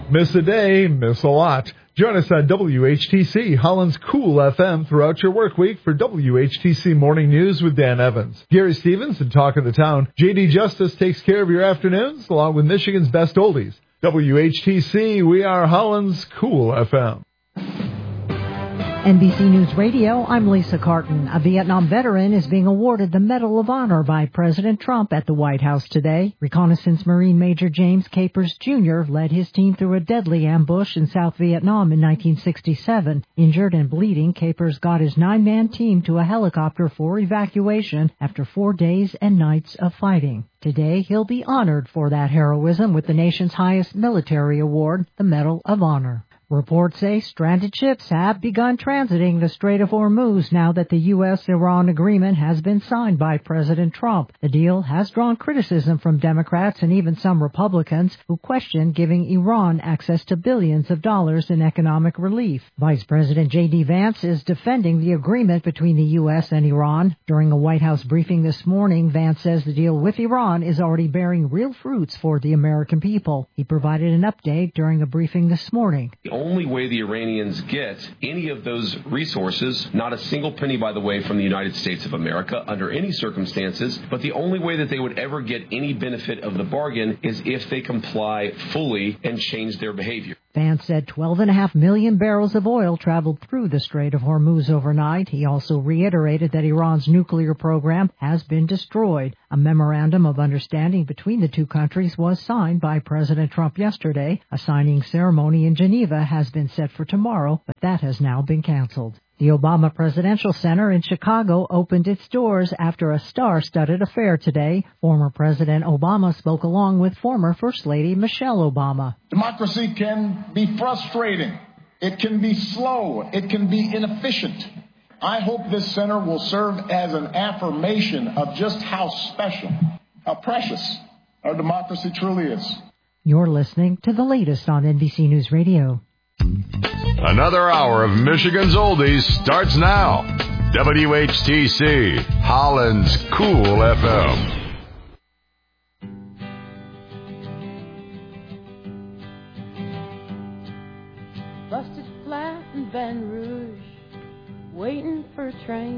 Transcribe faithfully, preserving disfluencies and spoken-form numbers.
Miss a day, miss a lot. Join us on W H T C, Holland's Cool F M, throughout your work week for W H T C Morning News with Dan Evans. Gary Stevens and Talk of the Town. J D Justice takes care of your afternoons, along with Michigan's best oldies. W H T C, we are Holland's Cool F M. N B C News Radio, I'm Lisa Carton. A Vietnam veteran is being awarded the Medal of Honor by President Trump at the White House today. Reconnaissance Marine Major James Capers Junior led his team through a deadly ambush in South Vietnam in nineteen sixty-seven. Injured and bleeding, Capers got his nine-man team to a helicopter for evacuation after four days and nights of fighting. Today, he'll be honored for that heroism with the nation's highest military award, the Medal of Honor. Reports say stranded ships have begun transiting the Strait of Hormuz now that the U S Iran agreement has been signed by President Trump. The deal has drawn criticism from Democrats and even some Republicans who question giving Iran access to billions of dollars in economic relief. Vice President J D Vance is defending the agreement between the U S and Iran. During a White House briefing this morning, Vance says the deal with Iran is already bearing real fruits for the American people. He provided an update during a briefing this morning. The only way the Iranians get any of those resources, not a single penny, by the way, from the United States of America under any circumstances, but the only way that they would ever get any benefit of the bargain is if they comply fully and change their behavior. Vance said twelve point five million barrels of oil traveled through the Strait of Hormuz overnight. He also reiterated that Iran's nuclear program has been destroyed. A memorandum of understanding between the two countries was signed by President Trump yesterday. A signing ceremony in Geneva has been set for tomorrow, but that has now been canceled. The Obama Presidential Center in Chicago opened its doors after a star-studded affair today. Former President Obama spoke along with former First Lady Michelle Obama. Democracy can be frustrating. It can be slow. It can be inefficient. I hope this center will serve as an affirmation of just how special, how precious our democracy truly is. You're listening to the latest on N B C News Radio. Another hour of Michigan's Oldies starts now. W H T C, Holland's Cool F M. Busted flat in Baton Rouge, waiting for a train.